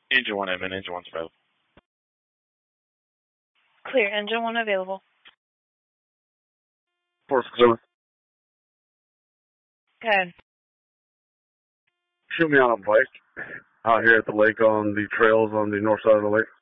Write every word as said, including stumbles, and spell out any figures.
Engine one admin, engine one's available. Clear, engine one available. Force Plymouth. Go ahead. Shoot me on a bike out here at the lake on the trails on the north side of the lake.